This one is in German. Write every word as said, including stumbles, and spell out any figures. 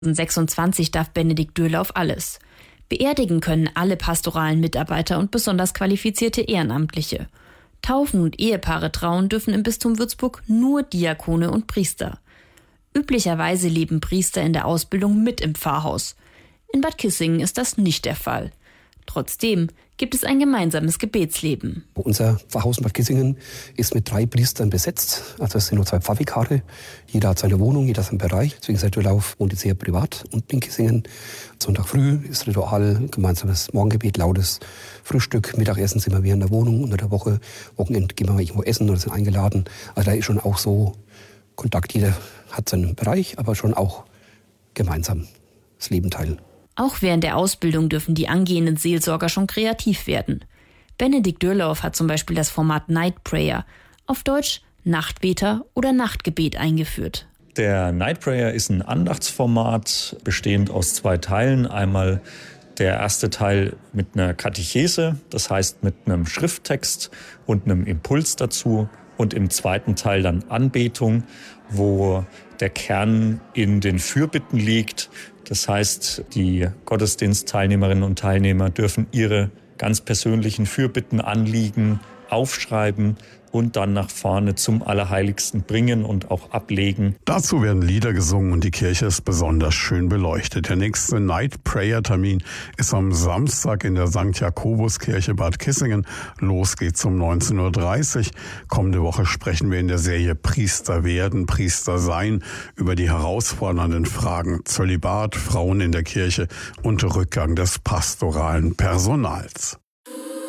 zweitausendsechsundzwanzig darf Benedikt Dürlauf alles. Beerdigen können alle pastoralen Mitarbeiter und besonders qualifizierte Ehrenamtliche. Taufen und Ehepaare trauen dürfen im Bistum Würzburg nur Diakone und Priester. Üblicherweise leben Priester in der Ausbildung mit im Pfarrhaus. In Bad Kissingen ist das nicht der Fall. Trotzdem gibt es ein gemeinsames Gebetsleben. Unser Pfarrhaus in Bad Kissingen ist mit drei Priestern besetzt. Also es sind nur zwei Pfarrvikare. Jeder hat seine Wohnung, jeder seinen Bereich. Deswegen ist der Dürlauf wohnt jetzt sehr privat unten in Kissingen. Sonntag früh ist Ritual, gemeinsames Morgengebet, lautes Frühstück. Mittagessen sind wir wieder in der Wohnung. Unter der Woche, Wochenende gehen wir mal irgendwo essen oder sind eingeladen. Also da ist schon auch so Kontakt. Jeder hat seinen Bereich, aber schon auch gemeinsam das Leben teilen. Auch während der Ausbildung dürfen die angehenden Seelsorger schon kreativ werden. Benedikt Dürlauf hat zum Beispiel das Format Night Prayer, auf Deutsch Nachtbeter oder Nachtgebet, eingeführt. Der Night Prayer ist ein Andachtsformat, bestehend aus zwei Teilen. Einmal der erste Teil mit einer Katechese, das heißt mit einem Schrifttext und einem Impuls dazu. Und im zweiten Teil dann Anbetung, wo der Kern in den Fürbitten liegt. Das heißt, die Gottesdienstteilnehmerinnen und Teilnehmer dürfen ihre ganz persönlichen Fürbitten, Anliegen aufschreiben und dann nach vorne zum Allerheiligsten bringen und auch ablegen. Dazu werden Lieder gesungen und die Kirche ist besonders schön beleuchtet. Der nächste Night Prayer Termin ist am Samstag in der Sankt Jakobuskirche Bad Kissingen. Los geht's um neunzehn Uhr dreißig. Kommende Woche sprechen wir in der Serie Priester werden, Priester sein über die herausfordernden Fragen Zölibat, Frauen in der Kirche und Rückgang des pastoralen Personals.